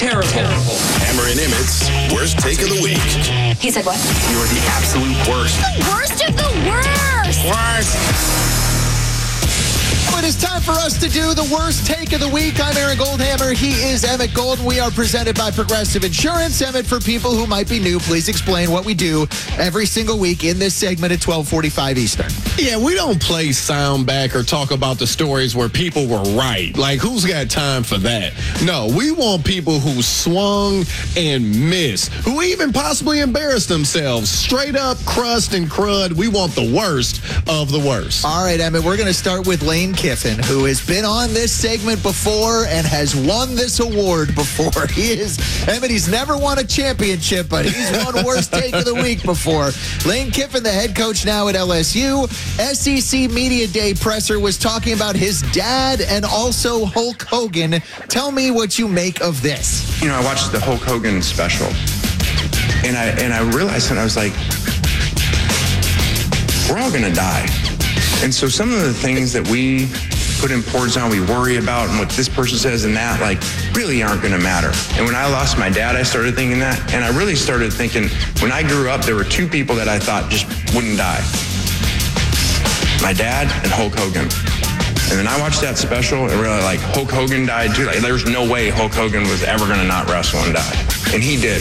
Terrible. Hammer and Emmett's worst take of the week. He said what? You're the absolute worst. The worst of the worst. Worst. It is time for us to do the worst take of the week. I'm Aaron Goldhammer. He is Emmett Golden. We are presented by Progressive Insurance. Emmett, for people who might be new, please explain what we do every single week in this segment at 12:45 Eastern. Yeah, we don't play sound back or talk about the stories where people were right. Like, who's got time for that? No, we want people who swung and missed, who even possibly embarrassed themselves. Straight up crust and crud. We want the worst of the worst. All right, Emmett, we're going to start with Lane Kiffin, who has been on this segment before and has won this award before. He's never won a championship, but he's won worst take of the week before. Lane Kiffin, the head coach now at LSU. SEC Media Day presser was talking about his dad and also Hulk Hogan. Tell me what you make of this. You know, I watched the Hulk Hogan special, and I realized, and I was like, we're all going to die. And so some of the things that we put importance on, we worry about, and what this person says and that, like, really aren't going to matter. And when I lost my dad, I started thinking that. And I really started thinking, when I grew up, there were two people that I thought just wouldn't die. My dad and Hulk Hogan. And then I watched that special and realized, like, Hulk Hogan died too. Like, there's no way Hulk Hogan was ever going to not wrestle and die. And he did.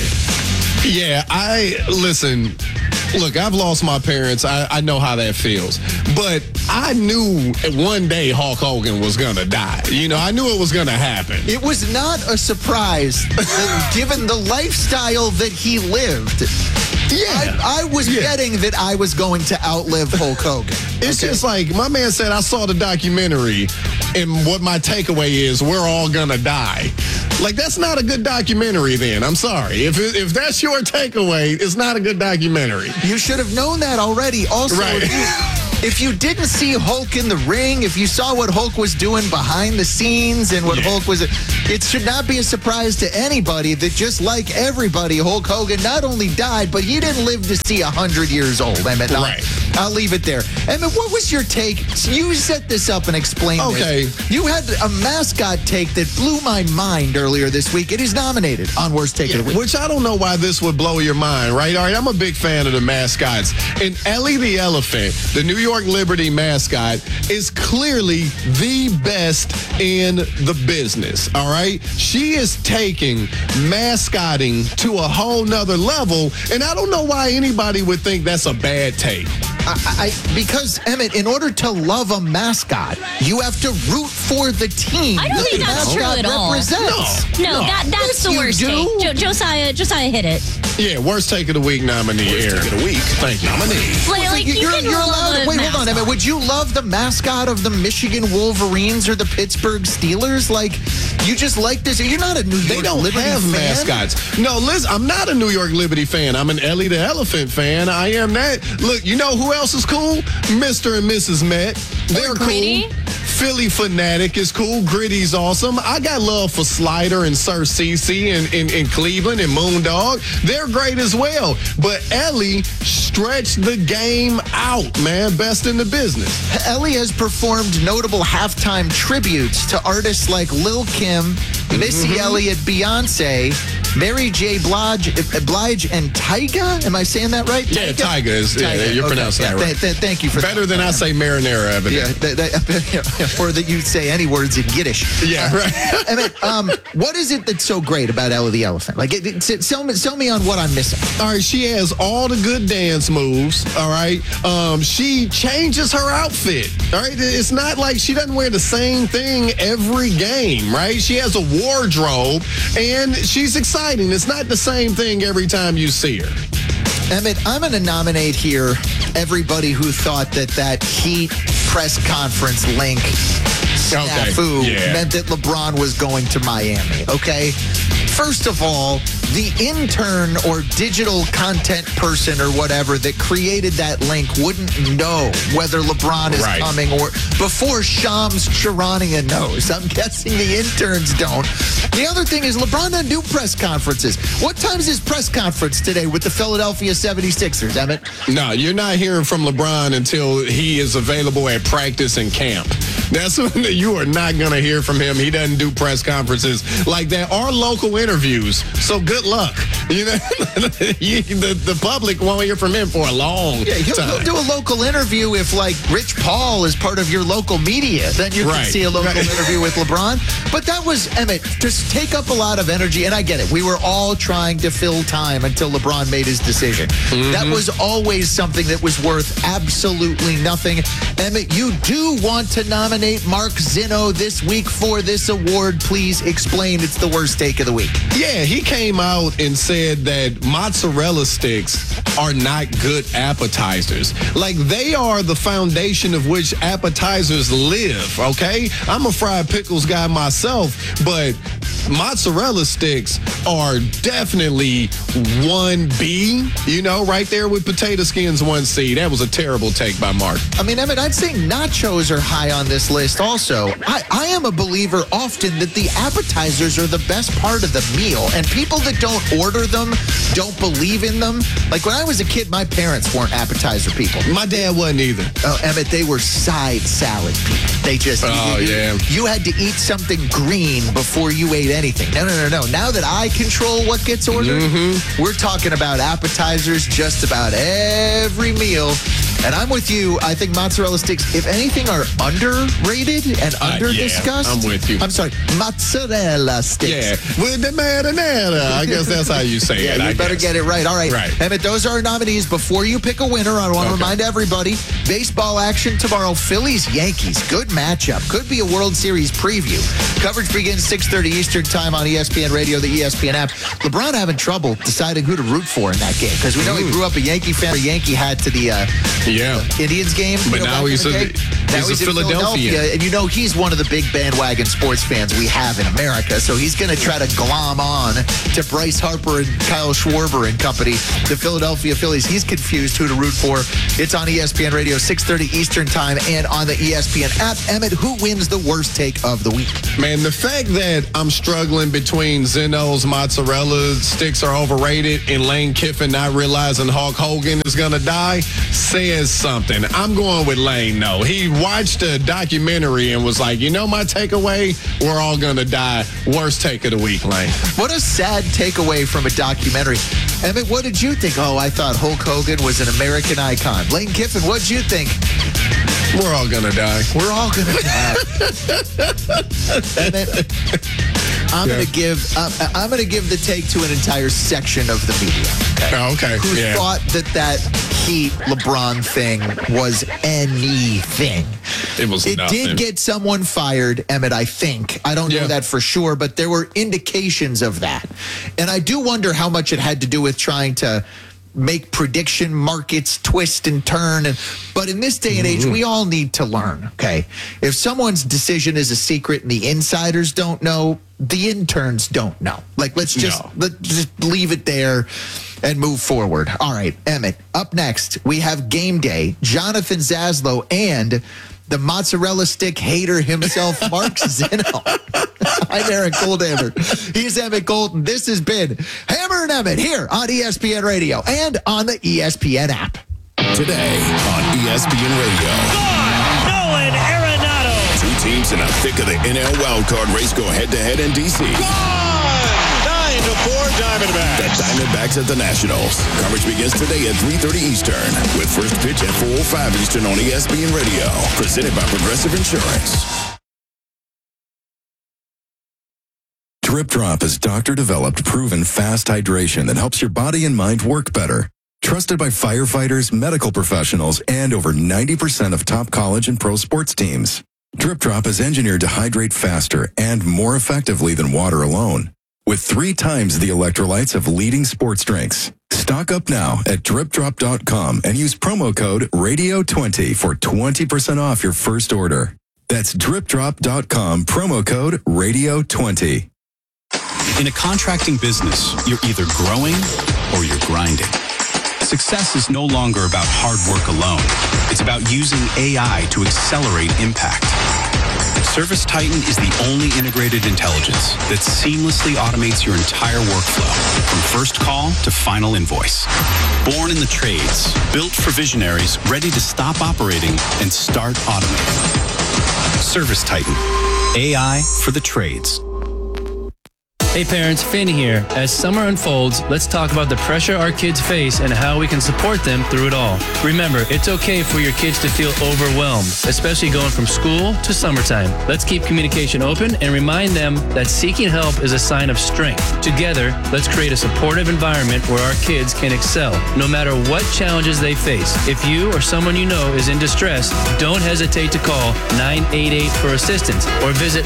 Yeah, listen, look, I've lost my parents. I know how that feels. But I knew one day Hulk Hogan was going to die. You know, I knew it was going to happen. It was not a surprise given the lifestyle that he lived. Yeah. I was betting that I was going to outlive Hulk Hogan. It's just like, my man said, I saw the documentary, and what my takeaway is, we're all going to die. Like, that's not a good documentary then. I'm sorry. If that's your takeaway, it's not a good documentary. You should have known that already. Also, right. If you didn't see Hulk in the ring, if you saw what Hulk was doing behind the scenes and what Hulk was, it should not be a surprise to anybody that just like everybody, Hulk Hogan not only died, but he didn't live to see 100 years old. Emmett, I'll leave it there. Emmett, what was your take? You set this up and explained this. You had a mascot take that blew my mind earlier this week. It is nominated on Worst Take of the Week. Which I don't know why this would blow your mind, right? All right, I'm a big fan of the mascots. And Ellie the Elephant, the New York Liberty mascot, is clearly the best in the business, all right? She is taking mascotting to a whole nother level, and I don't know why anybody would think that's a bad take. Because, Emmett, in order to love a mascot, you have to root for the team. I don't think that's true at all. No, that's the worst take. Josiah hit it. Yeah, worst take of the week nominee. Worst take of the week. Thank you. Like, you're allowed. Wait, hold on, Emmett. Would you love the mascot of the Michigan Wolverines or the Pittsburgh Steelers? Like, you just like this? You're not a New York Liberty fan? They don't have mascots. No, Liz, I'm not a New York Liberty fan. I'm an Ellie the Elephant fan. I am that. Look, you know who else is cool? Mr. and Mrs. Met. They're Gritty. cool. Philly Fanatic is cool. Gritty's awesome. I got love for Slider and Sir Cece in Cleveland and Moondog. They're great as well. But Ellie stretched the game out, man. Best in the business. Ellie has performed notable halftime tributes to artists like Lil' Kim, Missy Elliott, Beyonce, Mary J. Blige, and Tyga. Am I saying that right? Yeah, Tyga is. Yeah, you're pronouncing that right. Thank you for better than I say marinara. Or that you say any words in Yiddish. Yeah, right. What is it that's so great about Ellie the Elephant? Like, sell me on what I'm missing. All right, she has all the good dance moves. All right, she changes her outfit. All right, it's not like she doesn't wear the same thing every game. Right, she has a wardrobe, and she's exciting. It's not the same thing every time you see her. Emmett, I'm going to nominate here everybody who thought that Heat press conference link snafu meant that LeBron was going to Miami, okay? First of all, the intern or digital content person or whatever that created that link wouldn't know whether LeBron is coming or before Shams Charania knows. I'm guessing the interns don't. The other thing is LeBron doesn't do press conferences. What time is his press conference today with the Philadelphia 76ers, Emmett? No, you're not hearing from LeBron until he is available at practice and camp. That's when you are not going to hear from him. He doesn't do press conferences like that or local interviews. So good luck. You know, the public won't hear from him for a long time. He'll do a local interview if, like, Rich Paul is part of your local media. Then you can see a local interview with LeBron. But that was, Emmett, just take up a lot of energy. And I get it. We were all trying to fill time until LeBron made his decision. That was always something that was worth absolutely nothing. Emmett, you do want to nominate Mark Zinno this week for this award. Please explain. It's the worst take of the week. Yeah, he came out and said that mozzarella sticks are not good appetizers. Like, they are the foundation of which appetizers live, okay? I'm a fried pickles guy myself, but mozzarella sticks are definitely 1B, you know, right there with potato skins 1C. That was a terrible take by Mark. I mean, Emmett, I'd say nachos are high on this list also. I am a believer often that the appetizers are the best part of the meal, and people that don't order them don't believe in them. Like, when I was a kid, my parents weren't appetizer people. My dad wasn't either. Oh, Emmett, they were side salad people. They just, you had to eat something green before you ate anything. No. Now that I control what gets ordered, we're talking about appetizers just about every meal. And I'm with you. I think mozzarella sticks, if anything, are underrated and under-discussed. I'm with you. I'm sorry, mozzarella sticks. Yeah, with the marinara. I guess that's how you say it. You better get it right. All right. Emmett, those are our nominees. Before you pick a winner, I want to remind everybody, baseball action tomorrow. Phillies-Yankees. Good matchup. Could be a World Series preview. Coverage begins 6:30 Eastern time on ESPN Radio, the ESPN app. LeBron having trouble deciding who to root for in that game because we know he grew up a Yankee fan. A Yankee hat to the Indians game. But now he's a Philadelphia. And you know he's one of the big bandwagon sports fans we have in America. So he's going to try to glom on to Bryce Harper and Kyle Schwarber and company, the Philadelphia Phillies. He's confused who to root for. It's on ESPN Radio, 6:30 Eastern time, and on the ESPN app. Emmett, who wins the worst take of the week? Man, the fact that I'm struggling between Zinno's mozzarella sticks are overrated and Lane Kiffin not realizing Hulk Hogan is going to die says something. I'm going with Lane, though. He watched a documentary and was like, you know my takeaway? We're all going to die. Worst take of the week, Lane. What a sad takeaway from a documentary. Emmett, what did you think? Oh, I thought Hulk Hogan was an American icon. Lane Kiffin, what did you think? We're all going to die. We're all going to die. Emmett, I'm going to give the take to an entire section of the media. Okay. Who thought that Heat LeBron thing was anything. It was nothing. It did get someone fired, Emmett, I think. I don't know that for sure, but there were indications of that. And I do wonder how much it had to do with trying to make prediction markets twist and turn. But in this day and age, we all need to learn, okay? If someone's decision is a secret and the insiders don't know, the interns don't know. Like, let's just leave it there and move forward. All right, Emmett, up next, we have Game Day, Jonathan Zaslow, and the mozzarella stick hater himself, Mark Zinno. I'm Eric Goldhammer. He's Emmett Golden. This has been Hammer and Emmett here on ESPN Radio and on the ESPN app. Today on ESPN Radio. Nolan Arenado. Two teams in the thick of the NL wildcard race go head-to-head in D.C. 9-4 Diamondbacks. The Diamondbacks at the Nationals. Coverage begins today at 3:30 Eastern with first pitch at 4:05 Eastern on ESPN Radio. Presented by Progressive Insurance. Drip Drop is doctor-developed, proven fast hydration that helps your body and mind work better. Trusted by firefighters, medical professionals, and over 90% of top college and pro sports teams. Drip Drop is engineered to hydrate faster and more effectively than water alone, with 3 times the electrolytes of leading sports drinks. Stock up now at dripdrop.com and use promo code RADIO20 for 20% off your first order. That's dripdrop.com, promo code RADIO20. In a contracting business, you're either growing or you're grinding. Success is no longer about hard work alone. It's about using AI to accelerate impact. ServiceTitan is the only integrated intelligence that seamlessly automates your entire workflow, from first call to final invoice. Born in the trades, built for visionaries ready to stop operating and start automating. ServiceTitan. AI for the trades. Hey parents, Finn here. As summer unfolds, let's talk about the pressure our kids face and how we can support them through it all. Remember, it's okay for your kids to feel overwhelmed, especially going from school to summertime. Let's keep communication open and remind them that seeking help is a sign of strength. Together, let's create a supportive environment where our kids can excel, no matter what challenges they face. If you or someone you know is in distress, don't hesitate to call 988 for assistance or visit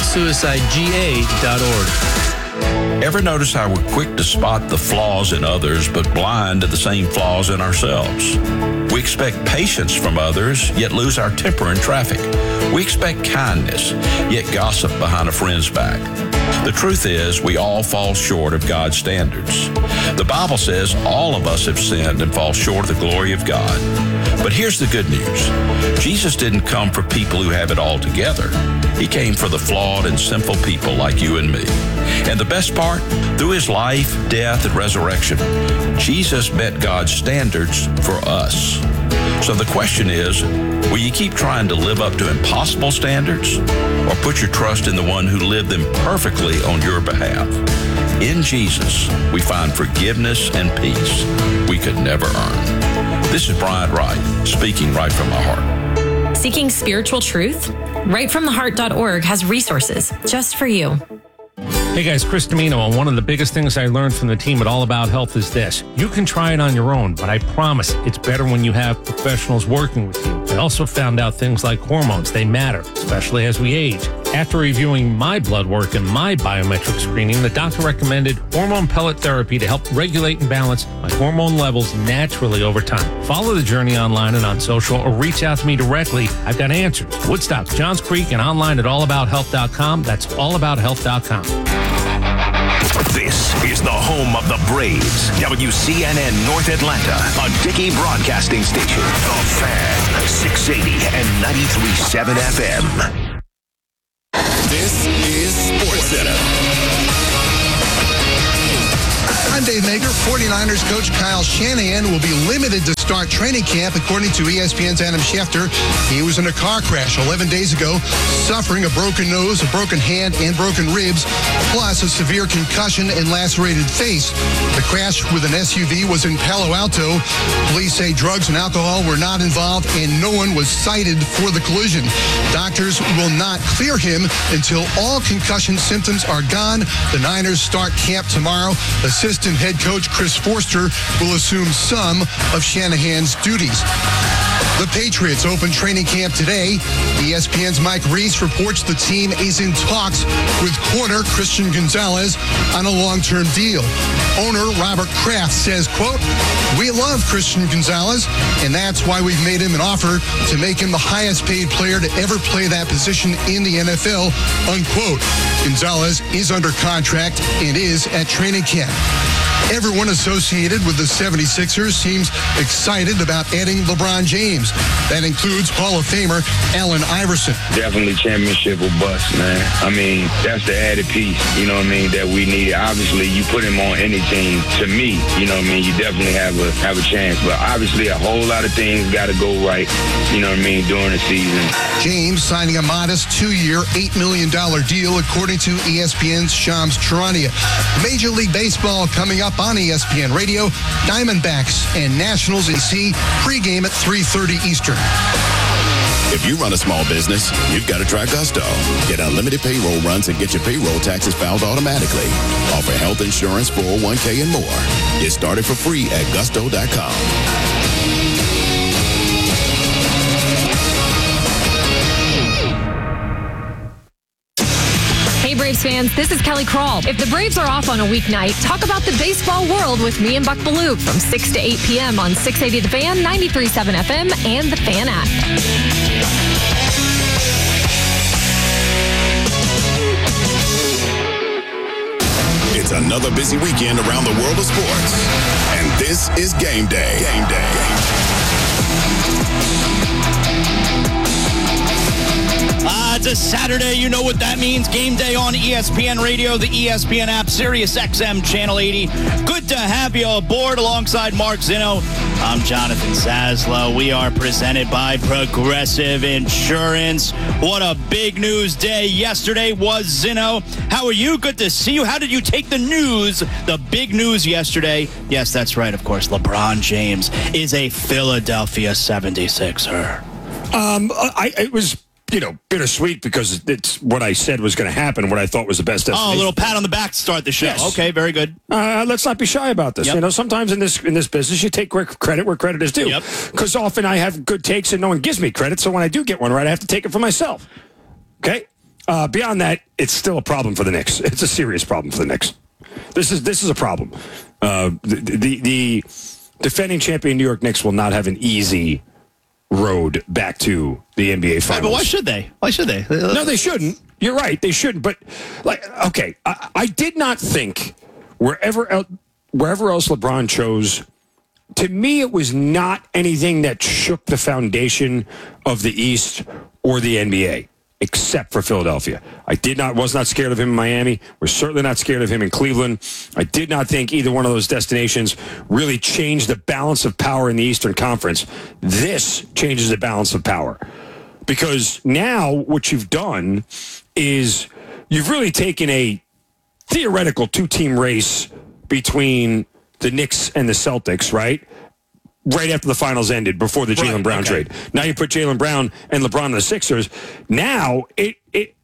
PreventSuicideGA.org. Ever notice how we're quick to spot the flaws in others, but blind to the same flaws in ourselves? We expect patience from others, yet lose our temper in traffic. We expect kindness, yet gossip behind a friend's back. The truth is, we all fall short of God's standards. The Bible says all of us have sinned and fall short of the glory of God. But here's the good news. Jesus didn't come for people who have it all together. He came for the flawed and sinful people like you and me. And the best part, through his life, death, and resurrection, Jesus met God's standards for us. So the question is, will you keep trying to live up to impossible standards, or put your trust in the one who lived them perfectly on your behalf? In Jesus, we find forgiveness and peace we could never earn. This is Bryant Wright, speaking right from my heart. Seeking spiritual truth? RightFromTheHeart.org has resources just for you. Hey guys, Chris Domino, and one of the biggest things I learned from the team at All About Health is this. You can try it on your own, but I promise it's better when you have professionals working with you. I also found out things like hormones. They matter, especially as we age. After reviewing my blood work and my biometric screening, the doctor recommended hormone pellet therapy to help regulate and balance my hormone levels naturally over time. Follow the journey online and on social, or reach out to me directly. I've got answers. Woodstock, Johns Creek, and online at allabouthealth.com. That's allabouthealth.com. This is the home of the Braves. WCNN North Atlanta, a Dickey broadcasting station. The Fan, 680 and 93.7 FM. This is SportsCenter. I'm Dave Maker. 49ers coach Kyle Shanahan will be limited to start training camp, according to ESPN's Adam Schefter. He was in a car crash 11 days ago, suffering a broken nose, a broken hand, and broken ribs, plus a severe concussion and lacerated face. The crash with an SUV was in Palo Alto. Police say drugs and alcohol were not involved, and no one was cited for the collision. Doctors will not clear him until all concussion symptoms are gone. The Niners start camp tomorrow. Assistant head coach Chris Forster will assume some of Shanahan's duties. The Patriots open training camp today. ESPN's Mike Reese reports the team is in talks with corner Christian Gonzalez on a long-term deal. Owner Robert Kraft says, quote, "We love Christian Gonzalez, and that's why we've made him an offer to make him the highest paid player to ever play that position in the NFL," unquote. Gonzalez is under contract and is at training camp. Everyone associated with the 76ers seems excited about adding LeBron James. That includes Hall of Famer Allen Iverson. Definitely championship or bust, man. I mean, that's the added piece, you know what I mean, that we need. Obviously, you put him on any team, to me, you know what I mean, you definitely have a chance. But obviously, a whole lot of things got to go right, you know what I mean, during the season. James signing a modest 2-year, $8 million deal, according to ESPN's Shams Charania. Major League Baseball coming up on ESPN Radio. Diamondbacks and Nationals in C, pregame at 3:30 Eastern. If you run a small business, you've got to try Gusto. Get unlimited payroll runs and get your payroll taxes filed automatically. Offer health insurance, 401k, and more. Get started for free at gusto.com. Hey Braves fans, this is Kelly Crawl. If the Braves are off on a weeknight, talk about the baseball world with me and Buck Baloo from 6 to 8 p.m. on 680 The Fan, 93.7 FM, and the Fan app. It's another busy weekend around the world of sports. And this is Game Day. Game Day. It's a Saturday. You know what that means. Game day on ESPN Radio, the ESPN app, Sirius XM Channel 80. Good to have you aboard alongside Mark Zinno. I'm Jonathan Zaslow. We are presented by Progressive Insurance. What a big news day yesterday was, Zinno. How are you? Good to see you. How did you take the news, the big news yesterday? Yes, that's right, of course. LeBron James is a Philadelphia 76er. It was, bittersweet because it's what I said was going to happen, what I thought was the best destination. Oh, a little pat on the back to start the show. Yes. Okay, very good. Let's not be shy about this. Yep. Sometimes in this business, you take credit where credit is due. Because often I have good takes and no one gives me credit, so when I do get one right, I have to take it for myself. Okay? Beyond that, it's still a problem for the Knicks. It's a serious problem for the Knicks. This is a problem. The defending champion New York Knicks will not have an easy road back to the NBA Finals. But why should they? No, they shouldn't. You're right. They shouldn't. But, I did not think wherever else LeBron chose, to me, it was not anything that shook the foundation of the East or the NBA, except for Philadelphia. Was not scared of him in Miami. We're certainly not scared of him in Cleveland. I did not think either one of those destinations really changed the balance of power in the Eastern Conference. This changes the balance of power. Because now what you've done is you've really taken a theoretical two-team race between the Knicks and the Celtics, right? Right after the finals ended, before the Jaylen Brown trade. Now you put Jaylen Brown and LeBron and the Sixers. Now it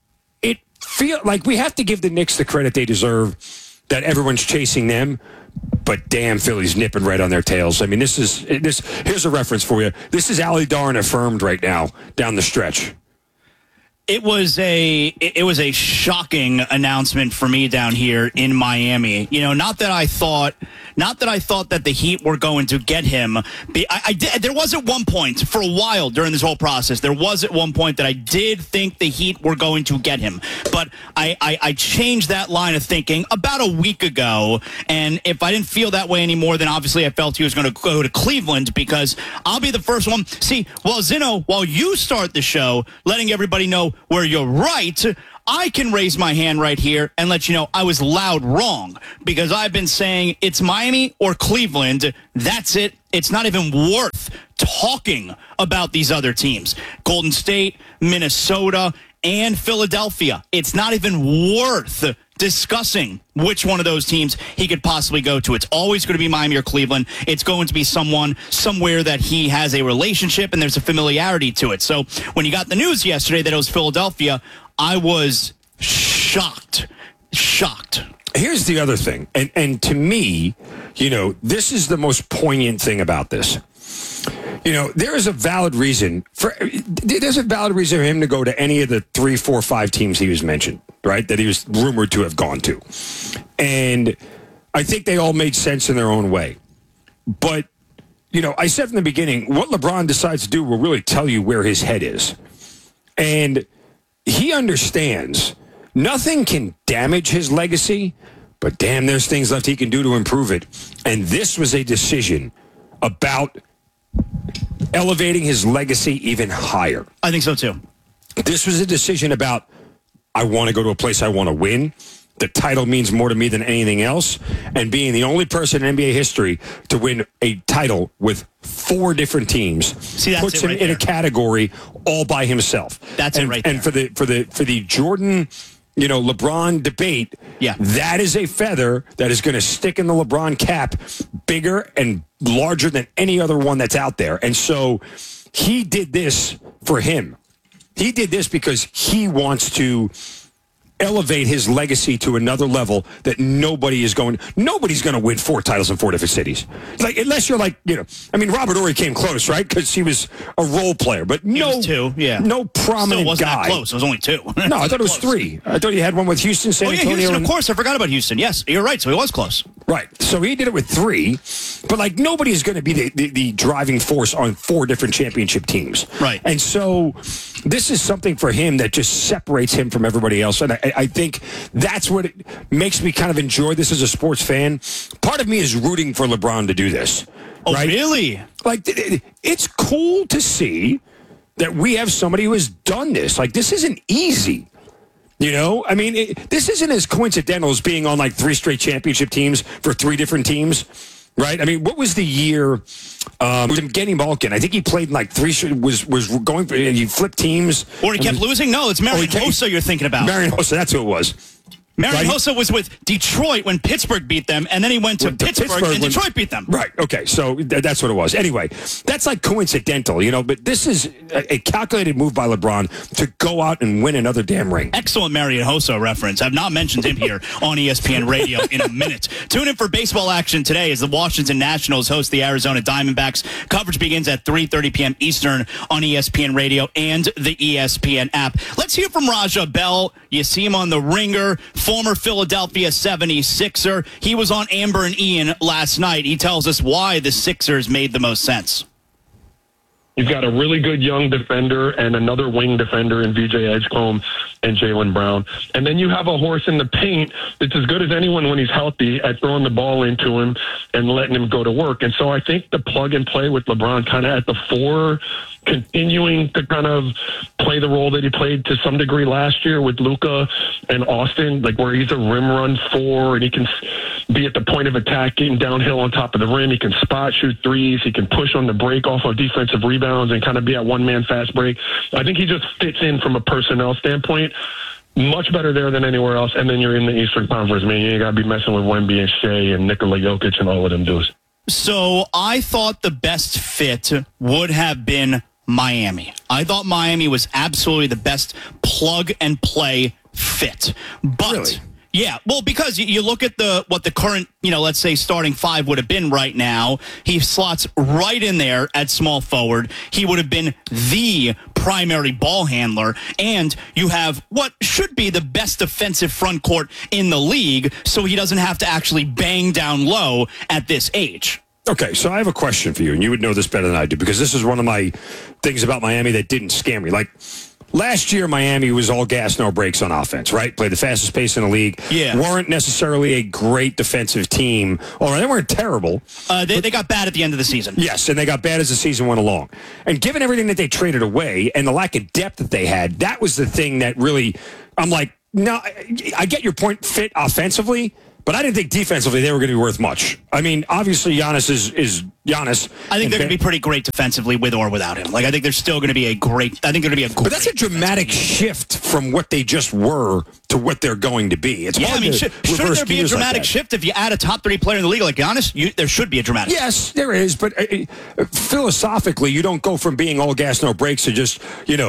feels like we have to give the Knicks the credit they deserve, that everyone's chasing them, but damn, Philly's nipping right on their tails. I mean, here's a reference for you. This is Ali Darn affirmed right now down the stretch. It was a shocking announcement for me down here in Miami. Not that I thought that the Heat were going to get him. There was at one point, for a while during this whole process, there was at one point that I did think the Heat were going to get him. But I changed that line of thinking about a week ago. And if I didn't feel that way anymore, then obviously I felt he was going to go to Cleveland, because I'll be the first one. See, Zinno, while you start the show, letting everybody know where you're right, I can raise my hand right here and let you know I was loud wrong, because I've been saying it's Miami or Cleveland. That's it. It's not even worth talking about these other teams. Golden State, Minnesota, and Philadelphia. It's not even worth discussing which one of those teams he could possibly go to. It's always going to be Miami or Cleveland. It's going to be somewhere that he has a relationship and there's a familiarity to it. So when you got the news yesterday that it was Philadelphia, I was shocked. Here's the other thing. And to me, this is the most poignant thing about this. There is a valid reason for him to go to any of the 3, 4, 5 teams he was mentioned, right? That he was rumored to have gone to. And I think they all made sense in their own way. But, I said from the beginning, what LeBron decides to do will really tell you where his head is. And he understands nothing can damage his legacy, but damn, there's things left he can do to improve it. And this was a decision about elevating his legacy even higher. I think so too. This was a decision about, I want to go to a place I want to win. The title means more to me than anything else. And being the only person in NBA history to win a title with 4 different teams puts him in a category all by himself. That's it right there. And for the Jordan, LeBron debate, that is a feather that is going to stick in the LeBron cap bigger and larger than any other one that's out there. And so he did this for him. He did this because he wants to elevate his legacy to another level that nobody's going to win 4 titles in 4 different cities. Like, unless you're like, Robert Horry came close, right? Because he was a role player, but no prominent Still wasn't guy. That close. It was only 2. No, I thought it was 3. I thought he had one with Houston, San Antonio. Houston, of course. I forgot about Houston. Yes, you're right. So he was close. Right. So he did it with 3, but nobody's going to be the driving force on 4 different championship teams. Right. And so this is something for him that just separates him from everybody else. And I think that's what it makes me kind of enjoy this as a sports fan. Part of me is rooting for LeBron to do this. Oh, right? really? Like, it's cool to see that we have somebody who has done this. Like, this isn't easy. You know, I mean, this isn't as coincidental as being on like 3 straight championship teams for 3 different teams, right? I mean, what was the year? Getting Malkin. I think he played in like 3. Was going for. He flipped teams, or he kept losing. No, it's Marian Hossa you're thinking about. Marian Hossa, that's who it was. Marian Hossa was with Detroit when Pittsburgh beat them, and then he went to Pittsburgh and Detroit beat them. Right, okay, so that's what it was. Anyway, that's like coincidental, you know, but this is a calculated move by LeBron to go out and win another damn ring. Excellent Marian Hossa reference. I've not mentioned him here on ESPN Radio in a minute. Tune in for baseball action today as the Washington Nationals host the Arizona Diamondbacks. Coverage begins at 3:30 p.m. Eastern on ESPN Radio and the ESPN app. Let's hear from Raja Bell. You see him on the Ringer. Former Philadelphia 76er. He was on Amber and Ian last night. He tells us why the Sixers made the most sense. You've got a really good young defender and another wing defender in VJ Edgecombe and Jaylen Brown. And then you have a horse in the paint that's as good as anyone when he's healthy at throwing the ball into him and letting him go to work. And so I think the plug and play with LeBron kind of at the 4, continuing to kind of play the role that he played to some degree last year with Luka and Austin, like where he's a rim run 4 and he can be at the point of attack, getting downhill on top of the rim. He can spot shoot threes. He can push on the break off of defensive rebounds and kind of be at one-man fast break. I think he just fits in from a personnel standpoint. Much better there than anywhere else. And then you're in the Eastern Conference, man. You ain't got to be messing with Wemby and Shea and Nikola Jokic and all of them dudes. So I thought the best fit would have been Miami. I thought Miami was absolutely the best plug-and-play fit. But... Really? Yeah, well, because you look at what the current, let's say starting 5 would have been right now. He slots right in there at small forward. He would have been the primary ball handler. And you have what should be the best defensive front court in the league, so he doesn't have to actually bang down low at this age. Okay, so I have a question for you, and you would know this better than I do, because this is one of my things about Miami that didn't scare me. Like, last year, Miami was all gas, no brakes on offense, right? Played the fastest pace in the league. Yeah. Weren't necessarily a great defensive team. Or they weren't terrible. They got bad at the end of the season. Yes, and they got bad as the season went along. And given everything that they traded away and the lack of depth that they had, that was the thing that really, I'm like, no, I get your point, fit offensively, but I didn't think defensively they were going to be worth much. I mean, obviously Giannis is Giannis. I think they're going to be pretty great defensively with or without him. Like, I think they're still going to be But that's a dramatic shift from what they just were to what they're going to be. It's hard to shouldn't there be a dramatic shift if you add a top 3 player in the league like Giannis? There should be a dramatic shift. Yes, there is, but philosophically, you don't go from being all gas, no brakes to just,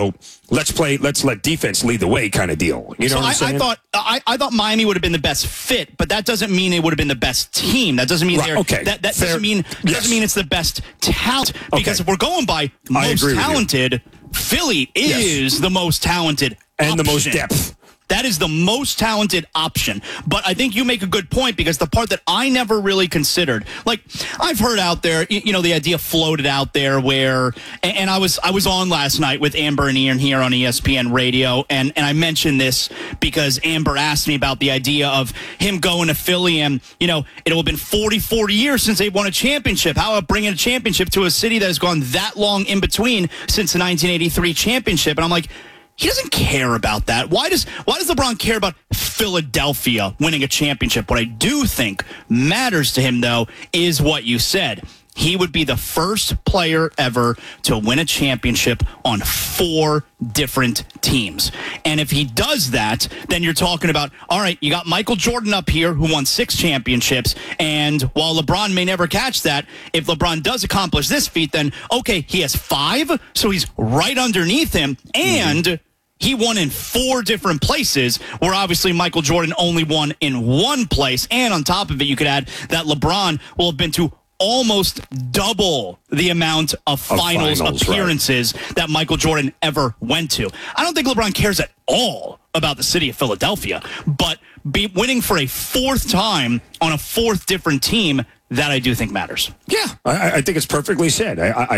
let's let defense lead the way kind of deal. You know what I'm saying? I thought Miami would have been the best fit, but that doesn't mean it would have been the best team. That doesn't mean that doesn't mean it's the best talent. Because if we're going by most talented, Philly is the most talented and option. the most depth. That is the most talented option. But I think you make a good point, because the part that I never really considered, like I've heard out there, the idea floated out there where, and I was on last night with Amber and Ian here on ESPN Radio, and I mentioned this because Amber asked me about the idea of him going to Philly, and, it'll have been 40 years since they won a championship. How about bringing a championship to a city that has gone that long in between since the 1983 championship? And I'm like, he doesn't care about that. Why does LeBron care about Philadelphia winning a championship? What I do think matters to him, though, is what you said. He would be the first player ever to win a championship on 4 different teams. And if he does that, then you're talking about, all right, you got Michael Jordan up here who won 6 championships. And while LeBron may never catch that, if LeBron does accomplish this feat, then, okay, he has 5, so he's right underneath him. And he won in 4 different places, where obviously Michael Jordan only won in 1 place. And on top of it, you could add that LeBron will have been to almost double the amount of finals appearances that Michael Jordan ever went to. I don't think LeBron cares at all about the city of Philadelphia, but winning for a 4th time on a 4th different team, that I do think matters. Yeah, I think it's perfectly said.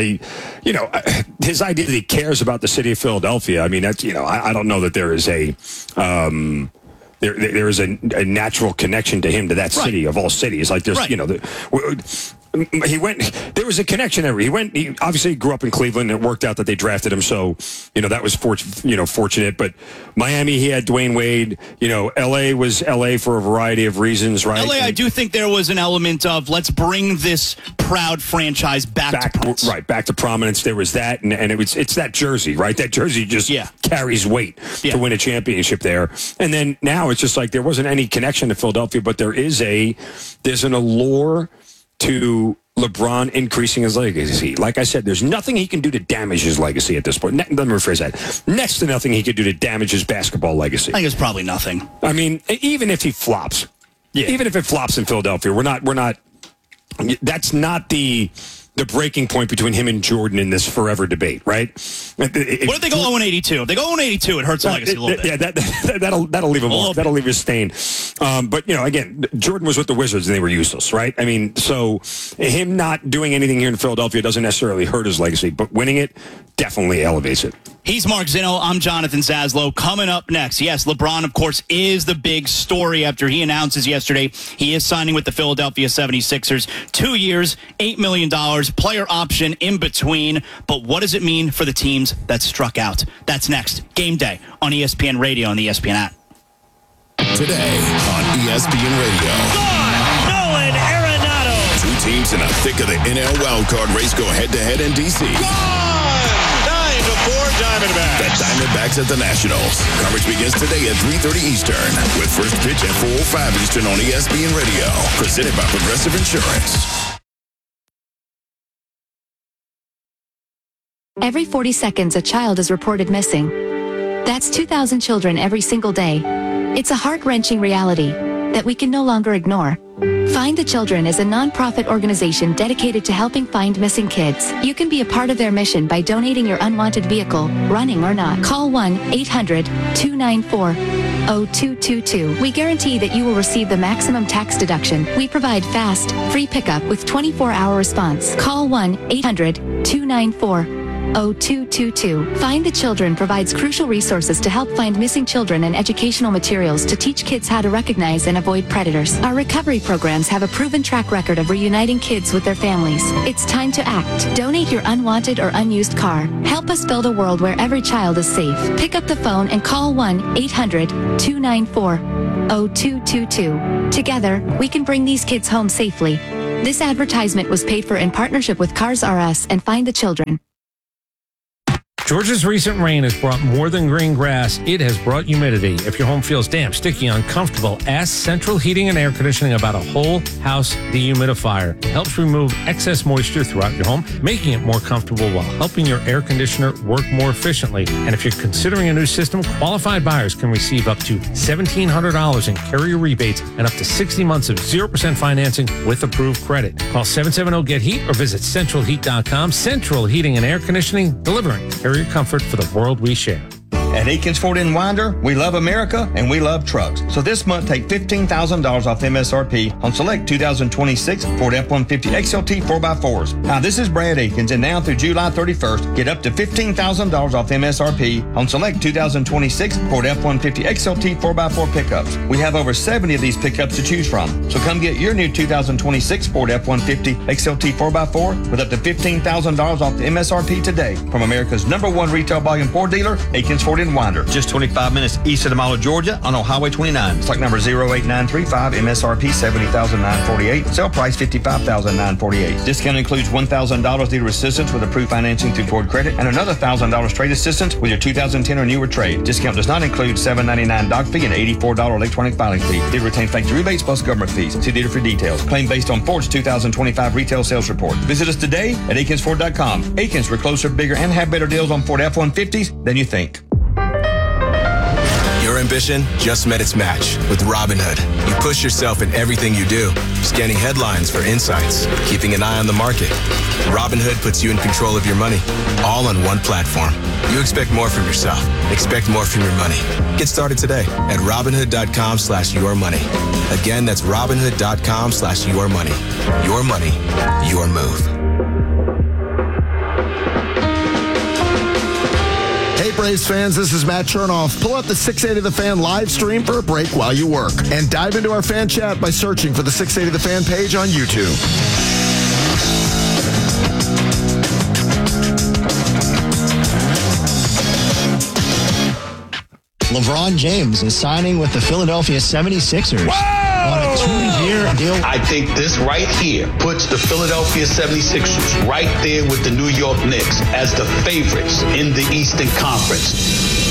His idea that he cares about the city of Philadelphia, I mean, that's, I don't know that there is a there is a natural connection to him to that city of all cities. Like there's, There was a connection there. He obviously grew up in Cleveland, and it worked out that they drafted him. So, that was fortunate. But Miami, he had Dwayne Wade. LA was LA for a variety of reasons, right? LA, I do think there was an element of let's bring this proud franchise back to prominence. There was that, and it's that jersey, right? That jersey just carries weight to win a championship there. And then now it's just like there wasn't any connection to Philadelphia, but there's an allure to LeBron increasing his legacy. Like I said, there's nothing he can do to damage his legacy at this point. Let me rephrase that. Next to nothing he could do to damage his basketball legacy. I think it's probably nothing. I mean, even if he flops, even if it flops in Philadelphia, we're not. That's not the breaking point between him and Jordan in this forever debate, right? What if they go 0-82? If they go 0-82, it hurts the legacy a little bit. Yeah, that'll leave that'll leave a stain. But again, Jordan was with the Wizards and they were useless, right? I mean, so him not doing anything here in Philadelphia doesn't necessarily hurt his legacy, but winning it definitely elevates it. He's Mark Zinno. I'm Jonathan Zaslow. Coming up next, yes, LeBron, of course, is the big story after he announces yesterday he is signing with the Philadelphia 76ers. 2 years, $8 million, player option in between. But what does it mean for the teams that struck out? That's next. Game Day on ESPN Radio and the ESPN app. Today on ESPN Radio. Nolan Arenado. Two teams in the thick of the NL wildcard race go head-to-head in D.C. 9-4 Diamondbacks. The Diamondbacks at the Nationals. Coverage begins today at 3:30 Eastern with first pitch at 4:05 Eastern on ESPN Radio. Presented by Progressive Insurance. Every 40 seconds, a child is reported missing. That's 2,000 children every single day. It's a heart-wrenching reality that we can no longer ignore. Find the Children is a non-profit organization dedicated to helping find missing kids. You can be a part of their mission by donating your unwanted vehicle, running or not. Call 1-800-294-0222. We guarantee that you will receive the maximum tax deduction. We provide fast, free pickup with 24-hour response. Call 1-800-294-0222. Find the Children provides crucial resources to help find missing children and educational materials to teach kids how to recognize and avoid predators. Our recovery programs have a proven track record of reuniting kids with their families. It's time to act. Donate your unwanted or unused car. Help us build a world where every child is safe. Pick up the phone and call 1-800-294-0222. Together, we can bring these kids home safely. This advertisement was paid for in partnership with Cars R Us and Find the Children. Georgia's recent rain has brought more than green grass. It has brought humidity. If your home feels damp, sticky, uncomfortable, ask Central Heating and Air Conditioning about a whole house dehumidifier. It helps remove excess moisture throughout your home, making it more comfortable while helping your air conditioner work more efficiently. And if you're considering a new system, qualified buyers can receive up to $1,700 in carrier rebates and up to 60 months of 0% financing with approved credit. Call 770-GET-HEAT or visit centralheat.com. Central Heating and Air Conditioning, delivering your comfort for the world we share. At Aikens Ford in Winder, we love America and we love trucks. So this month, take $15,000 off MSRP on select 2026 Ford F-150 XLT 4x4s. Now, this is Brad Aikens, and now through July 31st, get up to $15,000 off MSRP on select 2026 Ford F-150 XLT 4x4 pickups. We have over 70 of these pickups to choose from. So come get your new 2026 Ford F-150 XLT 4x4 with up to $15,000 off the MSRP today from America's #1 retail volume Ford dealer, Aikens Ford in Winder. Just 25 minutes east of the Mall of Georgia on Highway 29. Stock number 08935, MSRP $70,948. Sale price $55,948. Discount includes $1,000 dealer assistance with approved financing through Ford Credit and another $1,000 trade assistance with your 2010 or newer trade. Discount does not include $7.99 doc fee and $84 electronic filing fee. Dealer retains factory rebates plus government fees. See dealer for details. Claim based on Ford's 2025 retail sales report. Visit us today at AikinsFord.com. Aikens, we're closer, bigger, and have better deals on Ford F-150s than you think. Your ambition just met its match with Robinhood. You push yourself in everything you do, scanning headlines for insights, keeping an eye on the market. Robinhood puts you in control of your money, all on one platform. You expect more from yourself. Expect more from your money. Get started today at Robinhood.com/yourmoney. Again, that's Robinhood.com/yourmoney. Your money, your move. Hey Braves fans, this is Matt Chernoff. Pull up the 680 The Fan live stream for a break while you work. And dive into our fan chat by searching for the 680 The Fan page on YouTube. LeBron James is signing with the Philadelphia 76ers on a 2-year deal. I think this right here puts the Philadelphia 76ers right there with the New York Knicks as the favorites in the Eastern Conference.